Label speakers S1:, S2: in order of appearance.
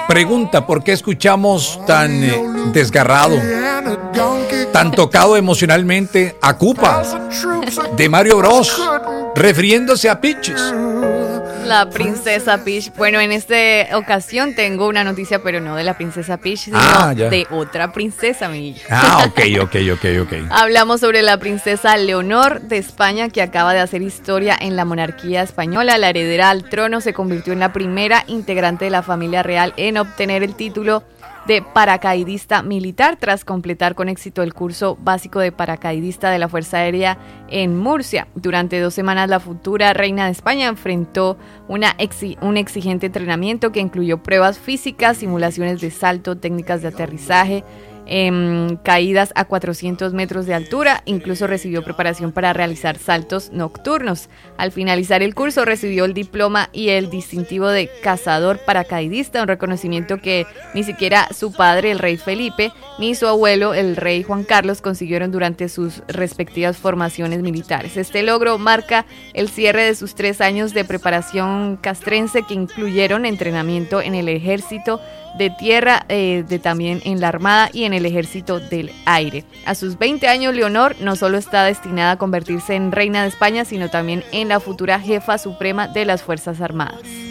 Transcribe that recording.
S1: Pregunta, ¿por qué escuchamos tan desgarrado, tan tocado emocionalmente a Koopa de Mario Bros, refiriéndose a Peaches?
S2: La princesa Peach. Bueno, en esta ocasión tengo una noticia, pero no de la princesa Peach, sino de otra princesa, Miguel.
S1: Ok.
S2: Hablamos sobre la princesa Leonor de España, que acaba de hacer historia en la monarquía española. La heredera al trono se convirtió en la primera integrante de la familia real en obtener el título de paracaidista militar tras completar con éxito el curso básico de paracaidista de la Fuerza Aérea en Murcia. Durante 2 semanas la futura reina de España enfrentó un exigente entrenamiento que incluyó pruebas físicas, simulaciones de salto, técnicas de aterrizaje, caídas a 400 metros de altura. Incluso recibió preparación para realizar saltos nocturnos. Al finalizar el curso recibió el diploma y el distintivo de cazador paracaidista, un reconocimiento que ni siquiera su padre, el rey Felipe, ni su abuelo, el rey Juan Carlos, consiguieron durante sus respectivas formaciones militares. Este logro marca el cierre de sus 3 años de preparación castrense, que incluyeron entrenamiento en el ejército de tierra, también en la armada y en el ejército del aire. A sus 20 años, Leonor no solo está destinada a convertirse en reina de España, sino también en la futura jefa suprema de las Fuerzas Armadas.